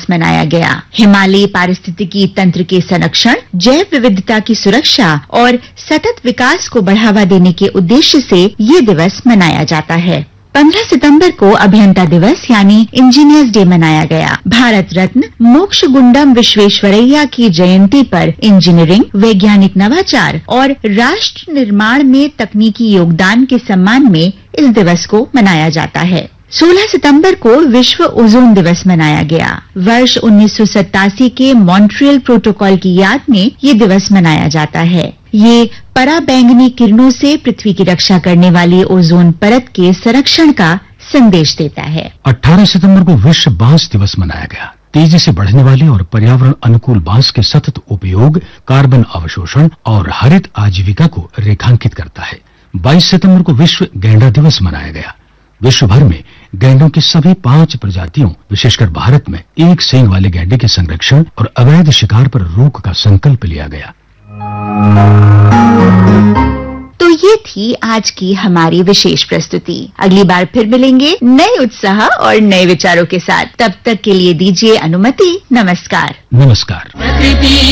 मनाया गया। हिमालयी पारिस्थितिकी तंत्र के संरक्षण, जैव विविधता की सुरक्षा और सतत विकास को बढ़ावा देने के उद्देश्य से ये दिवस मनाया जाता है। 15 सितंबर को अभियंता दिवस यानी इंजीनियर्स डे मनाया गया। भारत रत्न मोक्षगुंडम विश्वेश्वरैया की जयंती पर इंजीनियरिंग, वैज्ञानिक नवाचार और राष्ट्र निर्माण में तकनीकी योगदान के सम्मान में इस दिवस को मनाया जाता है। 16 सितंबर को विश्व ओजोन दिवस मनाया गया। वर्ष 1987 के मॉन्ट्रियल प्रोटोकॉल की याद में ये दिवस मनाया जाता है। ये पराबैंगनी किरणों से पृथ्वी की रक्षा करने वाली ओजोन परत के संरक्षण का संदेश देता है। 18 सितंबर को विश्व बांस दिवस मनाया गया। तेजी से बढ़ने वाले और पर्यावरण अनुकूल बांस के सतत उपयोग, कार्बन अवशोषण और हरित आजीविका को रेखांकित करता है। 22 सितंबर को विश्व गैंडा दिवस मनाया गया। विश्व भर में गैंडों की सभी 5 प्रजातियों, विशेषकर भारत में एक सींग वाले गैंडे के संरक्षण और अवैध शिकार पर रोक का संकल्प लिया गया। तो ये थी आज की हमारी विशेष प्रस्तुति। अगली बार फिर मिलेंगे नए उत्साह और नए विचारों के साथ। तब तक के लिए दीजिए अनुमति। नमस्कार। नमस्कार।